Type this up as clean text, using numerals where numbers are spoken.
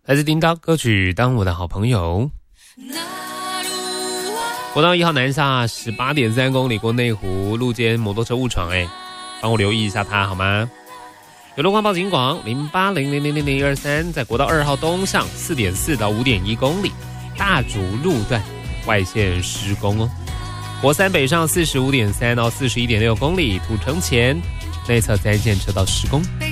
来自叮当歌曲《当我的好朋友》。国道1号南下18.3公里过内湖，路肩摩托车误闯，帮我留意一下它好吗？有路况报警广0800000123，在国道2号东向4.4到5.1公里，大竹路段外线施工哦。国3北上45.3到41.6公里，土城前内侧3线车道施工。